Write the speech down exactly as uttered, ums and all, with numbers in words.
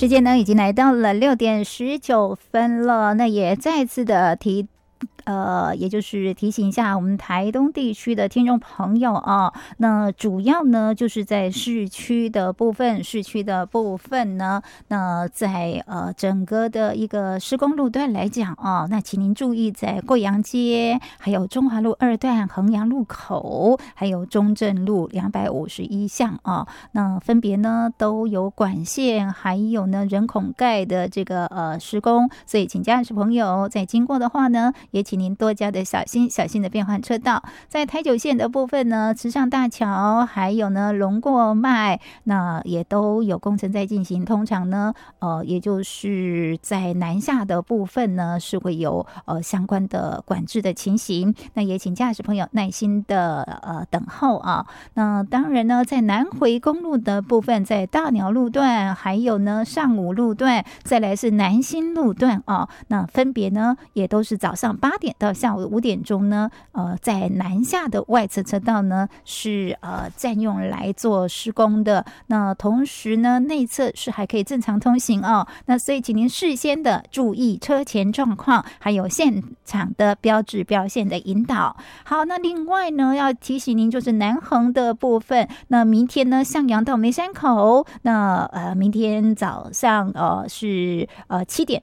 时间呢已经来到了六点十九分了，那也再次的提呃，也就是提醒一下我们台东地区的听众朋友啊，那主要呢就是在市区的部分，市区的部分呢，那在呃整个的一个施工路段来讲啊，那请您注意在贵阳街、还有中华路二段衡阳路口，还有中正路两百五十一巷啊，那分别呢都有管线，还有呢人孔盖的这个呃施工，所以请驾驶朋友在经过的话呢，也请您多加的小心，小心的变换车道。在台九线的部分呢，池上大桥还有呢龙过脉，那也都有工程在进行。通常呢，呃，也就是在南下的部分呢，是会有呃相关的管制的情形。那也请驾驶朋友耐心的呃等候啊。那当然呢，在南回公路的部分，在大鸟路段，还有呢上武路段，再来是南新路段啊，那分别呢也都是早上八点到下午五点钟呢，呃，在南下的外侧车道呢是呃占用来做施工的。那同时呢，内侧是还可以正常通行哦。那所以请您事先的注意车前状况，还有现场的标志标线的引导。好，那另外呢，要提醒您就是南横的部分。那明天呢，向阳到梅山口，那呃明天早上呃是呃七点